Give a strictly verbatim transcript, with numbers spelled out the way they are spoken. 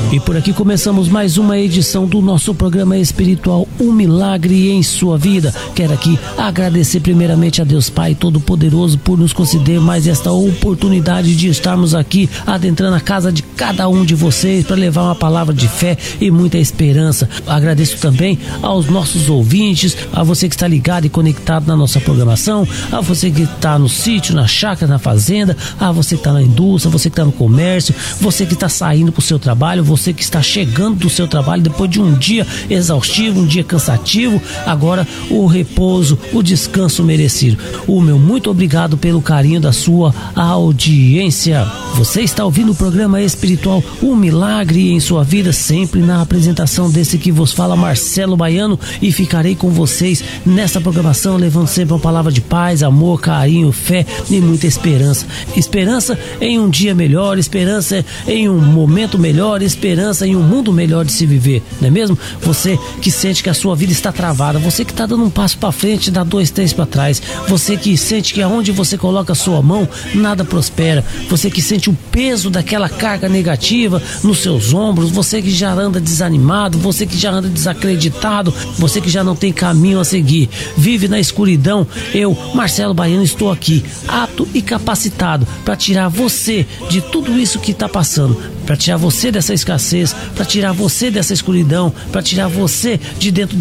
E por aqui começamos mais uma edição do nosso programa espiritual Um Milagre em Sua Vida. Quero aqui agradecer primeiramente a Deus Pai Todo-Poderoso por nos conceder mais esta oportunidade de estarmos aqui adentrando a casa de cada um de vocês para levar uma palavra de fé e muita esperança. Agradeço também aos nossos ouvintes, a você que está ligado e conectado na nossa programação, a você que está no sítio, na chácara, na fazenda, a você que está na indústria, você que está no comércio, você que está saindo para o seu trabalho, você que está chegando do seu trabalho depois de um dia exaustivo, um dia cansativo, agora o repouso, o descanso merecido. O meu muito obrigado pelo carinho da sua audiência. Você está ouvindo o programa espiritual Um Milagre em Sua Vida, sempre na apresentação desse que vos fala, Marcelo Baiano, e ficarei com vocês nessa programação, levando sempre uma palavra de paz, amor, carinho, fé e muita esperança. Esperança em um dia melhor, esperança em um momento melhor, esperança em um mundo melhor de se viver, não é mesmo? Você que sente que a sua vida está travada, você que está dando um passo para frente, dá dois, três para trás, você que sente que aonde você coloca a sua mão, nada prospera, você que sente o peso daquela carga negativa nos seus ombros, você que já anda desanimado, você que já anda desacreditado, você que já não tem caminho a seguir, vive na escuridão, eu, Marcelo Baiano, estou aqui, apto e capacitado para tirar você de tudo isso que está passando, para tirar você dessa escassez, para tirar você dessa escuridão, para tirar você de dentro